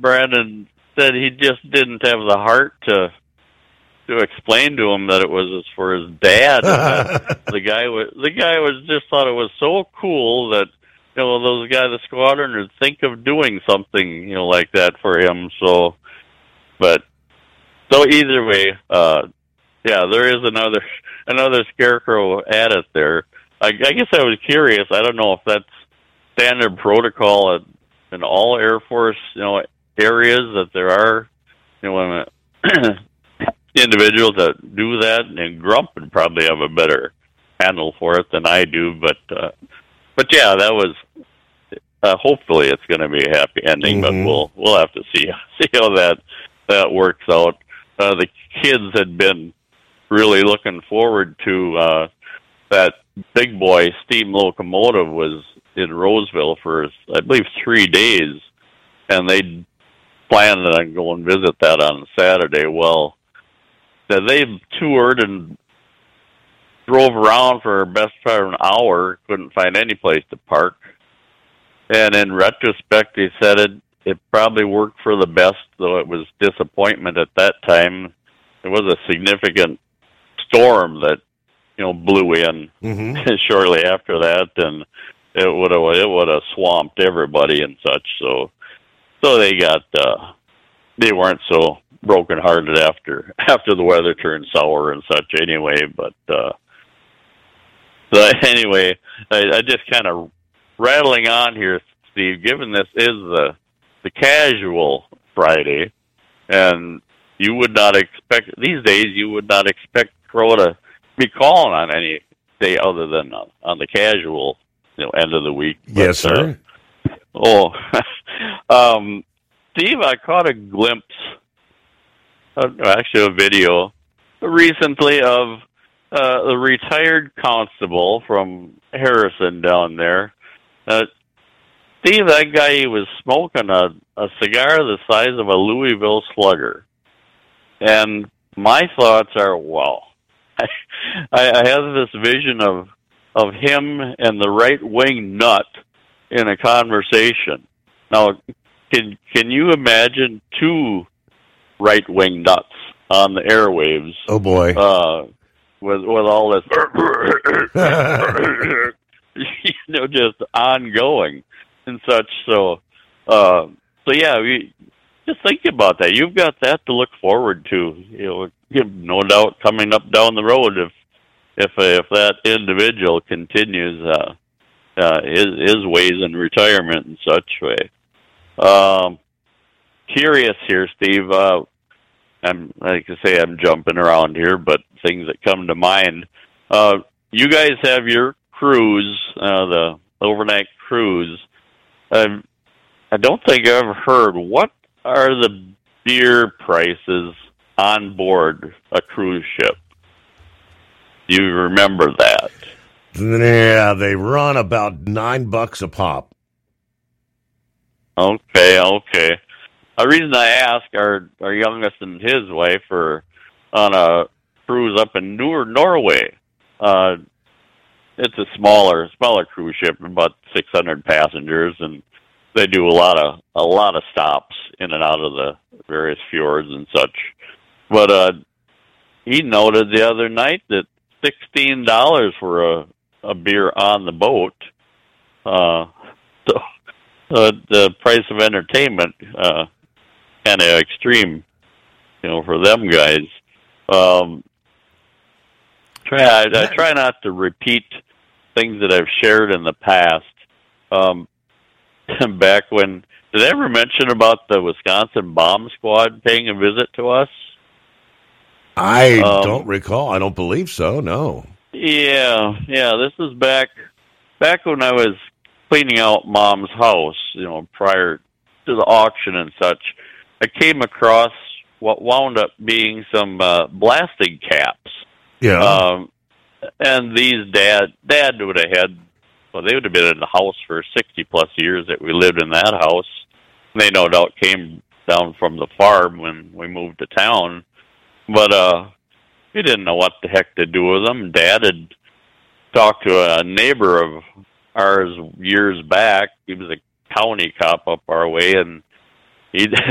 Brandon said he just didn't have the heart to explain to him that it was for his dad. the guy was just thought it was so cool that those guys, the squadron, would think of doing something like that for him. So either way, there is another scarecrow at it there. I guess I was curious. I don't know if that's standard protocol in all Air Force areas, that there are individuals that do that, and Grump would probably have a better handle for it than I do. But yeah, that was hopefully it's going to be a happy ending. Mm-hmm. But we'll have to see how that works out. The kids had been really looking forward to that big boy steam locomotive was in Roseville for, I believe, 3 days, and they planned on going visit that on Saturday. Well, they toured and drove around for best part of an hour, couldn't find any place to park. And in retrospect, he said it probably worked for the best, though it was disappointment at that time. There was a significant storm that blew in shortly after that, and it would have swamped everybody and such. So they weren't so brokenhearted after the weather turned sour and such anyway. But anyway, I just kind of rattling on here, Steve. Given this is the casual Friday, and you would not expect these days. You would not expect Crow to be calling on any day other than on the casual end of the week. Yes, sir. Steve, I caught a glimpse, actually a video recently of the retired constable from Harrison down there. Steve, that guy was smoking a cigar the size of a Louisville Slugger. And my thoughts are, wow. I have this vision of him and the right-wing nut in a conversation. Now, can you imagine two right-wing nuts on the airwaves? Oh, boy. With all this, just ongoing and such. So yeah, we just think about that. You've got that to look forward to. No doubt coming up down the road if that individual continues his ways in retirement and such way. Curious here, Steve. I'm jumping around here, but things that come to mind. You guys have your cruise, the overnight cruise. I don't think I've ever heard. What are the beer prices on board a cruise ship? Do you remember that? Yeah, they run about $9 a pop. Okay. The reason I ask, our youngest and his wife are on a cruise up in Norway. It's a smaller cruise ship, about 600 passengers, and they do a lot of stops in and out of the various fjords and such. But he noted the other night that $16 for a beer on the boat. So the price of entertainment kind of extreme, for them guys. I try not to repeat things that I've shared in the past. Back when, did I ever mention about the Wisconsin Bomb Squad paying a visit to us? I don't recall. I don't believe so, no. Yeah. This is back when I was cleaning out Mom's house, prior to the auction and such. I came across what wound up being some blasting caps. Yeah. And these dad would have had, they would have been in the house for 60-plus years that we lived in that house. They no doubt came down from the farm when we moved to town. But we didn't know what the heck to do with them. Dad had talked to a neighbor of ours years back. He was a county cop up our way, and he